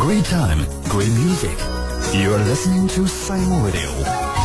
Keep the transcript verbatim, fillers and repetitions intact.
Great time, great music. You are listening to Simon Radio.